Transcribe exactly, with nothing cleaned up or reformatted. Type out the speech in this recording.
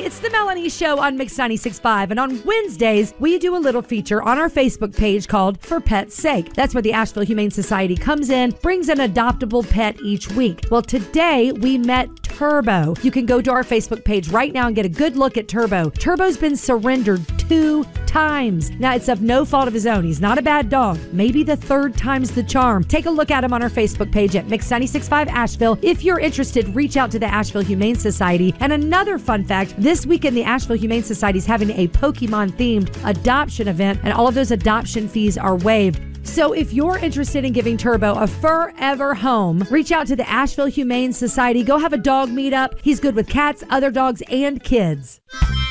it's the Melanie Show on Mix ninety-six point five, and on Wednesdays, we do a little feature on our Facebook page called For Pet's Sake. That's where the Asheville Humane Society comes in, brings an adoptable pet each week. Well, today we met Turbo. You can go to our Facebook page right now and get a good look at Turbo. Turbo's been surrendered two times. Now, it's of no fault of his own. He's not a bad dog. Maybe the third time's the charm. Take a look at him on our Facebook page at Mix ninety-six point five Asheville. If you're interested, reach out to the Asheville Humane Society. And another fun fact, this weekend the Asheville Humane Society is having a Pokemon-themed adoption event, and all of those adoption fees are waived. So if you're interested in giving Turbo a forever home, reach out to the Asheville Humane Society. Go have a dog meetup. He's good with cats, other dogs, and kids.